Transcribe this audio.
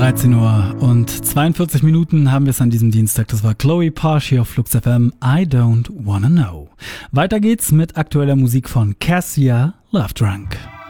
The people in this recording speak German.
13 Uhr und 42 Minuten haben wir es an diesem Dienstag. Das war Chloe Parsh hier auf Flux FM. I don't wanna know. Weiter geht's mit aktueller Musik von Cassia, Love Drunk.